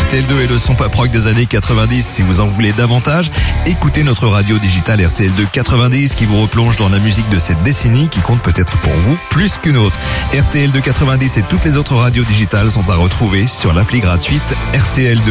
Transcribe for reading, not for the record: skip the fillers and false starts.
RTL2 est le son pop rock des années 90. Si vous en voulez davantage, écoutez notre radio digitale RTL2 90 qui vous replonge dans la musique de cette décennie qui compte peut-être pour vous plus qu'une autre. RTL2 90 et toutes les autres radios digitales sont à retrouver sur l'appli gratuite RTL2.